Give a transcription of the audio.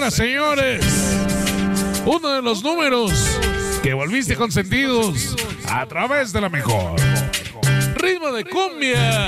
Señoras, señores, uno de los números que volviste consentidos a través de la mejor ritmo de cumbia.